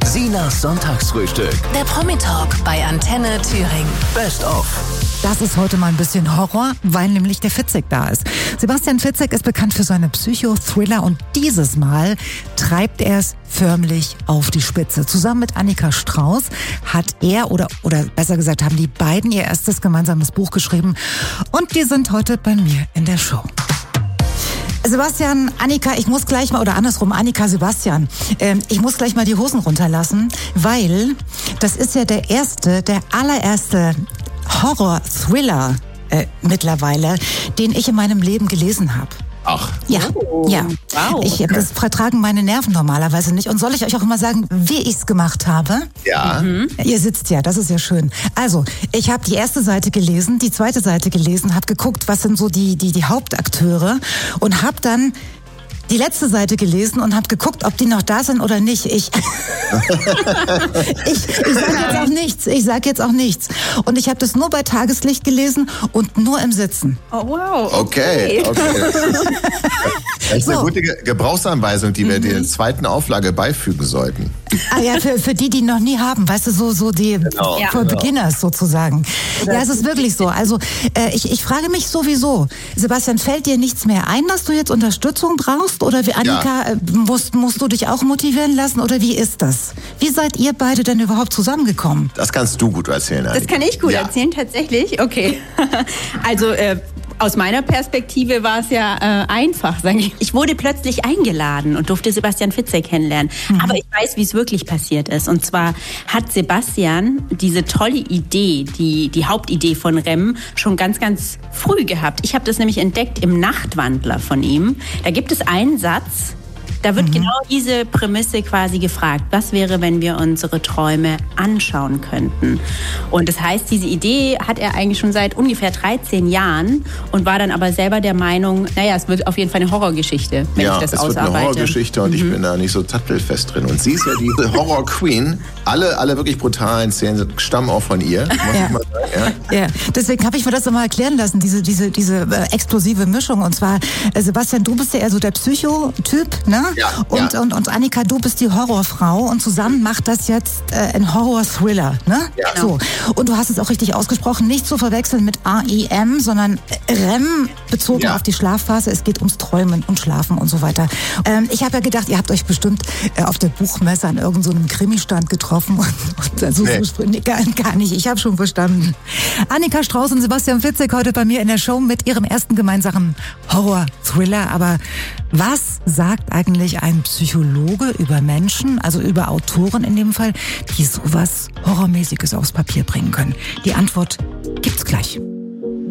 Sinas Sonntagsfrühstück. Der Promi-Talk bei Antenne Thüringen. Best of. Das ist heute mal ein bisschen Horror, weil nämlich der Fitzek da ist. Sebastian Fitzek ist bekannt für seine Psychothriller und dieses Mal treibt er es förmlich auf die Spitze. Zusammen mit Annika Strauß hat er oder besser gesagt haben die beiden ihr erstes gemeinsames Buch geschrieben und die sind heute bei mir in der Show. Sebastian, Annika, ich muss gleich mal, oder andersrum, Annika, Sebastian, ich muss gleich mal die Hosen runterlassen, weil das ist ja der allererste Horror-Thriller mittlerweile, den ich in meinem Leben gelesen habe. Ach. Ja, ja. Wow. Das vertragen meine Nerven normalerweise nicht. Und soll ich euch auch mal sagen, wie ich's gemacht habe? Ja. Ihr sitzt ja, das ist ja schön. Also, ich habe die erste Seite gelesen, die zweite Seite gelesen, habe geguckt, was sind so die Hauptakteure und habe dann die letzte Seite gelesen und habe geguckt, ob die noch da sind oder nicht. Ich sage jetzt auch nichts. Und ich habe das nur bei Tageslicht gelesen und nur im Sitzen. Oh, wow. Okay. Das ist eine gute Gebrauchsanweisung, die wir der zweiten Auflage beifügen sollten. Ah ja, für die noch nie haben, weißt du, so die for Beginners sozusagen. Ja, es ist wirklich so. Also ich frage mich sowieso, Sebastian, fällt dir nichts mehr ein, dass du jetzt Unterstützung brauchst? Oder wie Annika, musst du dich auch motivieren lassen? Oder wie ist das? Wie seid ihr beide denn überhaupt zusammengekommen? Das kannst du gut erzählen, Annika. Das kann ich gut erzählen, tatsächlich. Okay. Also aus meiner Perspektive war es ja einfach, sage ich. Ich wurde plötzlich eingeladen und durfte Sebastian Fitzek kennenlernen. Aber ich weiß, wie es wirklich passiert ist. Und zwar hat Sebastian diese tolle Idee, die Hauptidee von Rem, schon ganz, ganz früh gehabt. Ich habe das nämlich entdeckt im Nachtwandler von ihm. Da gibt es einen Satz, da wird genau diese Prämisse quasi gefragt. Was wäre, wenn wir unsere Träume anschauen könnten? Und das heißt, diese Idee hat er eigentlich schon seit ungefähr 13 Jahren und war dann aber selber der Meinung, naja, es wird auf jeden Fall eine Horrorgeschichte, wenn ich das ausarbeite. Ja, es wird eine Horrorgeschichte und ich bin da nicht so tattelfest drin. Und sie ist ja die Horror-Queen. Alle wirklich brutalen Szenen stammen auch von ihr, muss ich mal sagen. Ja, deswegen habe ich mir das nochmal erklären lassen, diese explosive Mischung. Und zwar, Sebastian, du bist ja eher so der Psychotyp, ne? Ja, und Annika, du bist die Horrorfrau und zusammen macht das jetzt ein Horror-Thriller, ne? Ja. So. Und du hast es auch richtig ausgesprochen, nicht zu verwechseln mit REM, sondern REM bezogen auf die Schlafphase. Es geht ums Träumen und Schlafen und so weiter. Ich habe ja gedacht, ihr habt euch bestimmt auf der Buchmesse an irgendeinem Krimistand getroffen und so gar nicht. Ich habe schon verstanden. Annika Strauß und Sebastian Fitzek heute bei mir in der Show mit ihrem ersten gemeinsamen Horror-Thriller. Aber was sagt eigentlich ein Psychologe über Menschen, also über Autoren in dem Fall, die sowas Horrormäßiges aufs Papier bringen können? Die Antwort gibt's gleich.